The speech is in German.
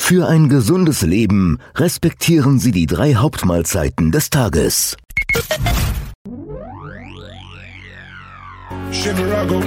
Für ein gesundes Leben respektieren Sie die 3 Hauptmahlzeiten des Tages. Chevirago,